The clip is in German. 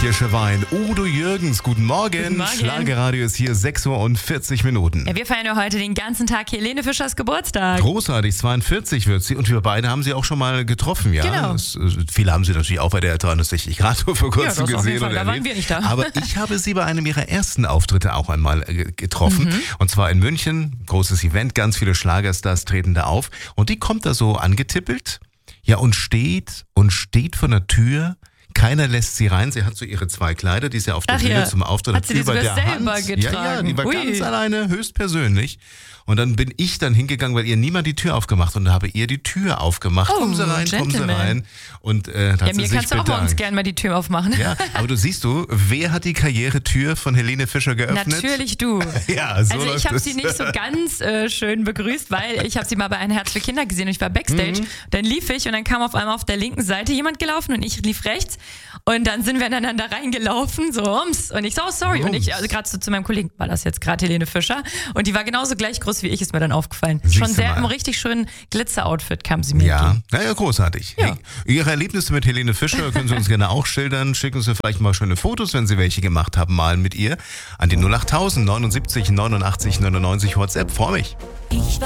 Wein. Udo Jürgens, guten Morgen. Guten Morgen. Schlagerradio ist hier, 6:40 Uhr. Ja, wir feiern ja heute den ganzen Tag Helene Fischers Geburtstag. Großartig, 42 wird sie. Und wir beide haben sie auch schon mal getroffen, ja? Genau. Viele haben sie natürlich auch bei der 360 Grad vor kurzem das auf jeden gesehen. Fall. Und Da waren erlebt. wir nicht da. Aber ich habe sie bei einem ihrer ersten Auftritte auch einmal getroffen. Und zwar in München. Großes Event, ganz viele Schlagerstars treten da auf. Und die kommt da so angetippelt. Ja, und steht vor der Tür. Keiner lässt sie rein. Sie hat so ihre 2 Kleider, die sie auf der Bühne zum Auftritt hat sie die über sogar der selber Hand. getragen? Ja, die war Ui. ganz alleine, höchstpersönlich. Und dann bin ich dann hingegangen, weil ihr niemand die Tür aufgemacht und habe ihr die Tür aufgemacht. Oh, kommen Sie rein, Gentleman. kommen Sie rein. Und da hat Ja, sie mir sich kannst du auch bedankt. bei uns gerne mal die Tür aufmachen. Ja, aber du siehst wer hat die Karrieretür von Helene Fischer geöffnet? Natürlich du. Ja, so Also ich läuft habe es. sie nicht so ganz schön begrüßt, weil ich habe sie mal bei Ein Herz für Kinder gesehen und ich war Backstage. Dann lief ich und dann kam auf einmal auf der linken Seite jemand gelaufen und ich lief rechts und dann sind wir ineinander reingelaufen, so ums. Und ich so, oh, sorry. Und ich, also gerade so zu meinem Kollegen, war das jetzt gerade Helene Fischer? Und die war genauso gleich groß wie ich, ist mir dann aufgefallen. Siehst Schon du sehr mal. im richtig schönen Glitzer-Outfit kam sie mir Ja, entgegen. naja, großartig. Ja. Hey, Ihre Erlebnisse mit Helene Fischer können Sie uns gerne auch schildern. Schicken Sie vielleicht mal schöne Fotos, wenn Sie welche gemacht haben, mal mit ihr an die 08000 79 89 99 WhatsApp. Freue mich.